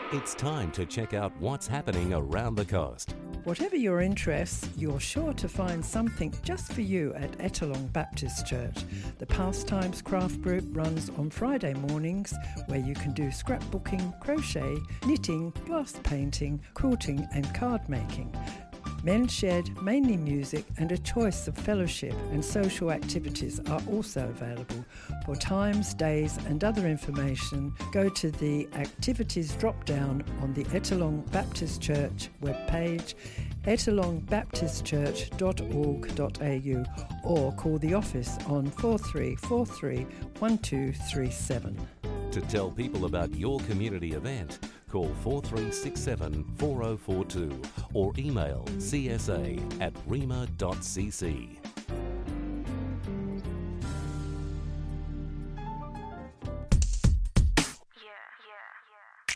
It's time to check out what's happening around the coast. Whatever your interests, you're sure to find something just for you at Ettalong Baptist Church. The Pastimes Craft Group runs on Friday mornings, where you can do scrapbooking, crochet, knitting, glass painting, quilting and card making. Men's Shed, mainly music, and a choice of fellowship and social activities are also available. For times, days and other information, go to the activities drop-down on the Ettalong Baptist Church webpage, ettalongbaptistchurch.org.au, or call the office on 4343 1237. To tell people about your community event, call 4367 4042 or email csa@rema.cc.